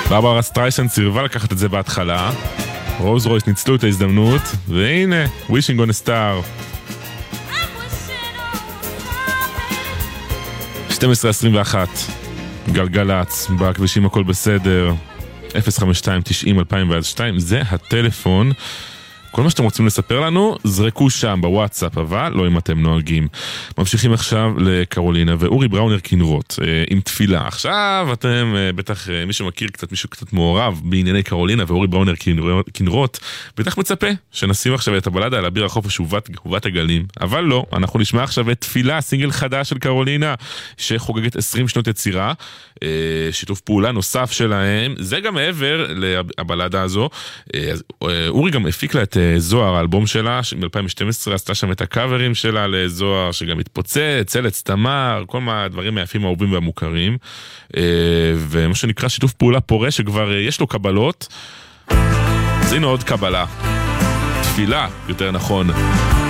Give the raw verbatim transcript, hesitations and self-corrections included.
ברברה סטרייסנד סירבה לקחת את זה בהתחלה, רולס רויס ניצלו את ההזדמנות, והנה, Wishing on a Star. שתים עשרה עשרים ואחת, גלגלץ, בכבישים הכל בסדר, אפס חמש שתיים תשעים אלפיים ושתיים, זה הטלפון. כל מה שאתם רוצים לספר לנו, זרקו שם בוואטסאפ, אבל לא אם אתם נוהגים. ממשיכים עכשיו לקרולינה ואורי בראונר כנרות, עם תפילה. עכשיו אתם, בטח מי שמכיר קצת, מישהו קצת מעורב בענייני קרולינה ואורי בראונר כנרות, בטח מצפה שנשים עכשיו את הבלדה על אביר החופש ובת הגלים. אבל לא, אנחנו נשמע עכשיו את תפילה, סינגל חדש של קרולינה, שחוגגת עשרים שנות יצירה, שיתוף פעולה נוסף שלהם. זה גם מעבר לבלדה הזו. אורי גם הפיק לה את זוהר, האלבום שלה, מ-אלפיים ושתים עשרה, עשתה שם את הקאברים שלה לזוהר, שגם התפוצץ, צלץ, תמר, כל מה הדברים היפים האהובים והמוכרים, ומה שנקרא שיתוף פעולה פורה, שכבר יש לו קבלות. אז הנה עוד קבלה. תפילה, יותר נכון.